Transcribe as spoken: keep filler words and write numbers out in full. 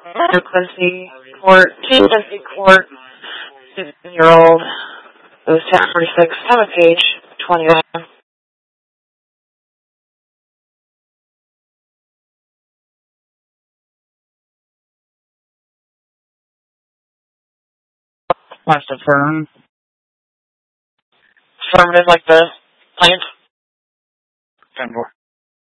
New Quincy Court, New Quincy Court, fifteen-year-old, it was ten forty-six, have a page twenty-one. What's the firm? Affirmative, like the plant. ten four.